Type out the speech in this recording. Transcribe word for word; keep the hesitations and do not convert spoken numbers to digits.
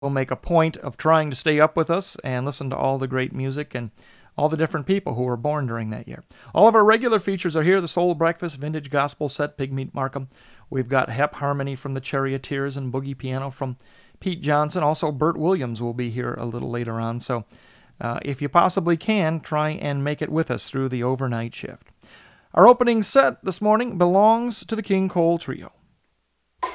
We'll make a point of trying to stay up with us and listen to all the great music and all the different people who were born during that year. All of our regular features are here: the Soul Breakfast, Vintage Gospel Set, Pigmeat Markham. We've got Hep Harmony from the Charioteers and Boogie Piano from Pete Johnson. Also, Bert Williams will be here a little later on. So uh, if you possibly can, try and make it with us through the overnight shift. Our opening set this morning belongs to the King Cole Trio.